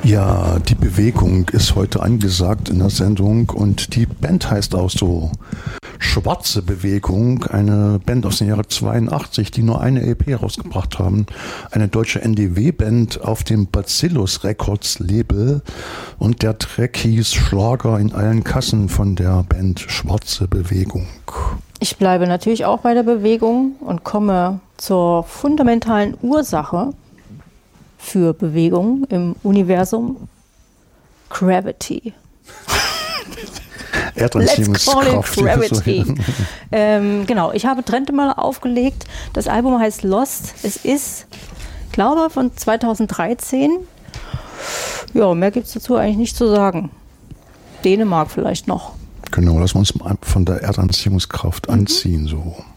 Ja, die Bewegung ist heute angesagt in der Sendung und die Band heißt auch so Schwarze Bewegung, eine Band aus dem Jahre 82, die nur eine EP rausgebracht haben, eine deutsche NDW-Band auf dem Bacillus Records Label und der Track hieß Schlager in allen Kassen von der Band Schwarze Bewegung. Ich bleibe natürlich auch bei der Bewegung und komme zur fundamentalen Ursache für Bewegung im Universum: Gravity. Erdanziehungskraft. Let's call it Gravity. Genau, ich habe Trend mal aufgelegt. Das Album heißt Lost. Es ist, glaube, von 2013. Ja, mehr gibt es dazu eigentlich nicht zu sagen. Dänemark vielleicht noch. Genau, lassen wir uns von der Erdanziehungskraft anziehen, so.